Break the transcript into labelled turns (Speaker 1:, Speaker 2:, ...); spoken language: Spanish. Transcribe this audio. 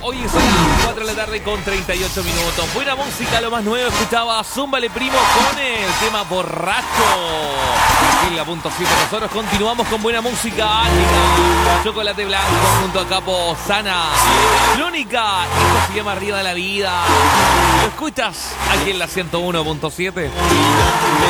Speaker 1: Hoy es a las 4 de la tarde con 38 minutos. Buena música, lo más nuevo. Escuchaba Zúmbale Primo con el tema Borracho. Aquí en la punto 7. Nosotros continuamos con buena música. Chocolate Blanco junto a Capo Sana. Crónica. Esto se llama Arriba de la Vida. ¿Lo escuchas aquí en la 101.7?